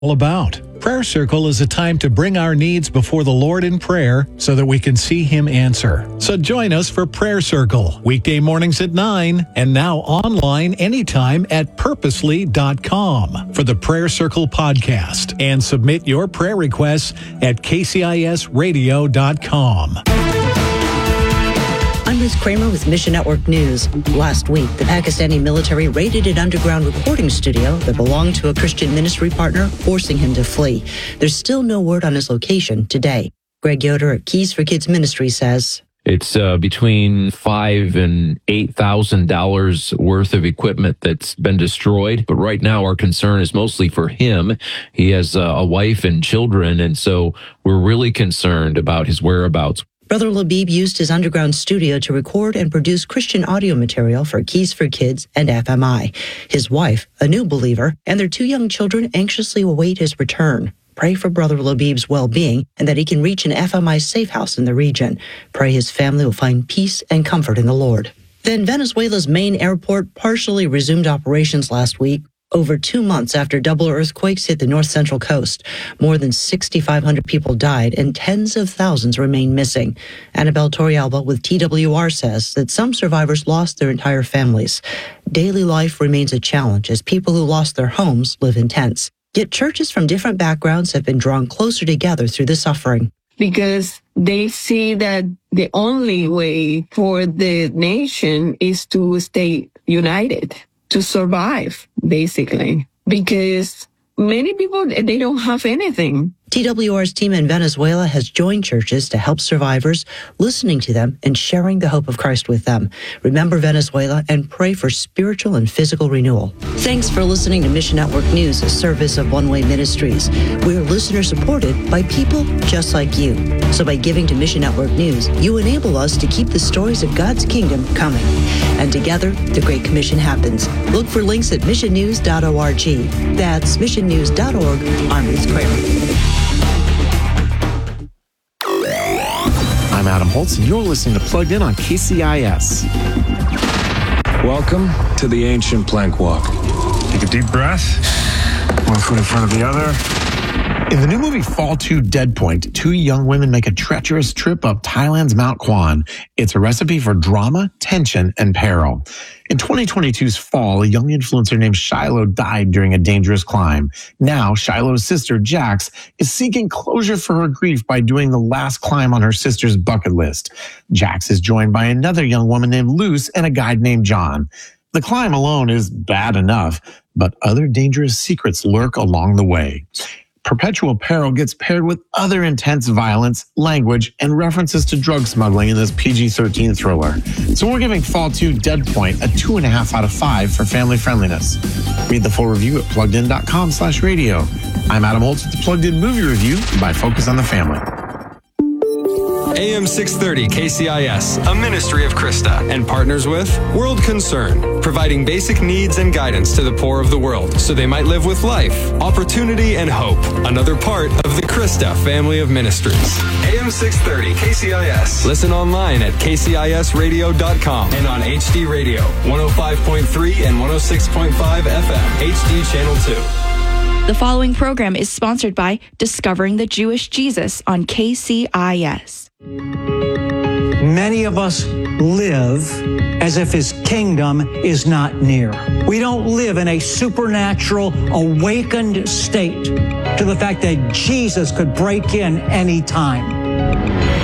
all about. Prayer Circle is a time to bring our needs before the Lord in prayer so that we can see Him answer. So join us for Prayer Circle, weekday mornings at 9 and now online anytime at purposely.com for the Prayer Circle podcast, and submit your prayer requests at kcisradio.com. I'm Ruth Kramer with Mission Network News. Last week, the Pakistani military raided an underground recording studio that belonged to a Christian ministry partner, forcing him to flee. There's still no word on his location today. Greg Yoder at Keys for Kids Ministry says, it's between $5,000 and $8,000 worth of equipment that's been destroyed. But right now, our concern is mostly for him. He has a wife and children, and so we're really concerned about his whereabouts. Brother Labib used his underground studio to record and produce Christian audio material for Keys for Kids and FMI. His wife, a new believer, and their 2 young children anxiously await his return. Pray for Brother Labib's well-being and that he can reach an FMI safe house in the region. Pray his family will find peace and comfort in the Lord. Then Venezuela's main airport partially resumed operations last week, over 2 months after double earthquakes hit the north-central coast. More than 6,500 people died and tens of thousands remain missing. Annabelle Torrealba with TWR says that some survivors lost their entire families. Daily life remains a challenge as people who lost their homes live in tents. Yet churches from different backgrounds have been drawn closer together through the suffering. Because they see that the only way for the nation is to stay united, to survive, basically, because many people, they don't have anything. TWR's team in Venezuela has joined churches to help survivors, listening to them and sharing the hope of Christ with them. Remember Venezuela and pray for spiritual and physical renewal. Thanks for listening to Mission Network News, a service of One Way Ministries. We're listener supported by people just like you. So by giving to Mission Network News, you enable us to keep the stories of God's kingdom coming. And together, the Great Commission happens. Look for links at missionnews.org. That's missionnews.org. I'm Ruth Kramer. I'm Adam Holtz, and you're listening to Plugged In on KCIS. Welcome to the ancient plank walk. Take a deep breath. One foot in front of the other. In the new movie Fall 2 Dead Point, 2 young women make a treacherous trip up Thailand's Mount Kwan. It's a recipe for drama, tension, and peril. In 2022's fall, a young influencer named Shiloh died during a dangerous climb. Now, Shiloh's sister, Jax, is seeking closure for her grief by doing the last climb on her sister's bucket list. Jax is joined by another young woman named Luce and a guide named John. The climb alone is bad enough, but other dangerous secrets lurk along the way. Perpetual peril gets paired with other intense violence, language, and references to drug smuggling in this PG-13 thriller. So we're giving Fall 2 Dead Point a 2.5 out of 5 for family friendliness. Read the full review at pluggedin.com/radio. I'm Adam Holtz with the Plugged In Movie Review by Focus on the Family. AM 630 KCIS, a ministry of Krista, and partners with World Concern, providing basic needs and guidance to the poor of the world so they might live with life, opportunity, and hope. Another part of the Krista family of ministries. AM 630 KCIS. Listen online at kcisradio.com and on HD Radio, 105.3 and 106.5 FM, HD Channel 2. The following program is sponsored by Discovering the Jewish Jesus on KCIS. Many of us live as if his kingdom is not near. We don't live in a supernatural, awakened state to the fact that Jesus could break in any time.